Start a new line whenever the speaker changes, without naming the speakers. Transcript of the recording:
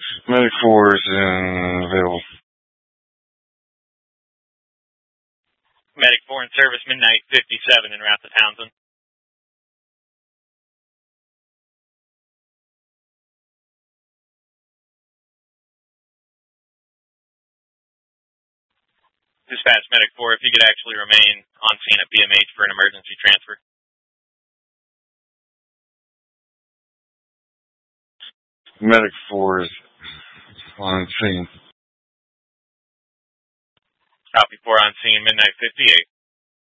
Medic 4 is available.
Medic 4 in service, midnight 57 en route to Townsend. Dispatch Medic 4, if you could actually remain on scene at BMH for an emergency transfer.
Medic 4 is on scene.
Copy 4 on scene, midnight 58.